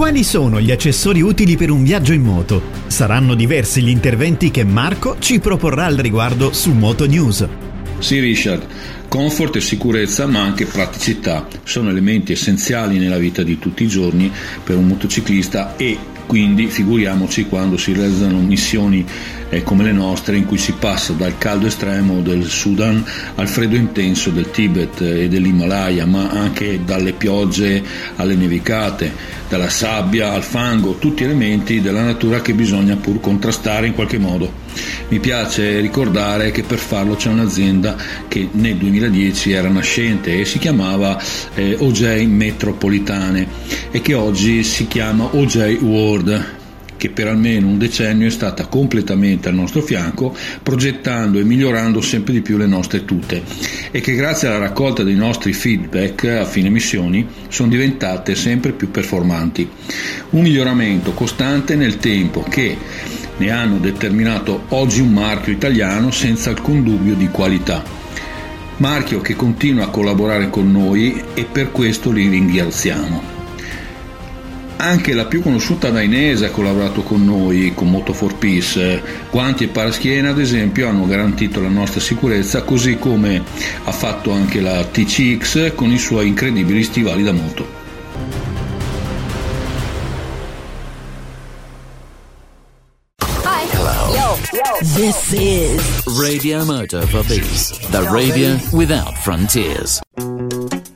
Quali sono gli accessori utili per un viaggio in moto? Saranno diversi gli interventi che Marco ci proporrà al riguardo su Moto News. Sì, Richard, comfort e sicurezza, ma anche praticità sono elementi essenziali nella vita di tutti i giorni per un motociclista, e quindi figuriamoci quando si realizzano missioni come le nostre, in cui si passa dal caldo estremo del Sudan al freddo intenso del Tibet e dell'Himalaya, ma anche dalle piogge alle nevicate, dalla sabbia al fango, tutti elementi della natura che bisogna pur contrastare in qualche modo. Mi piace ricordare che per farlo c'è un'azienda che nel 2010 era nascente e si chiamava OJ Metropolitane, e che oggi si chiama OJ World, che per almeno un decennio è stata completamente al nostro fianco, progettando e migliorando sempre di più le nostre tute, e che grazie alla raccolta dei nostri feedback a fine missioni sono diventate sempre più performanti. Un miglioramento costante nel tempo che ne hanno determinato oggi un marchio italiano senza alcun dubbio di qualità. Marchio che continua a collaborare con noi, e per questo li ringraziamo. Anche la più conosciuta dainese ha collaborato con noi, con Moto for Peace. Guanti e paraschiena, ad esempio, hanno garantito la nostra sicurezza, così come ha fatto anche la TCX con i suoi incredibili stivali da moto. This is Radio Moto for Peace, the radio without frontiers.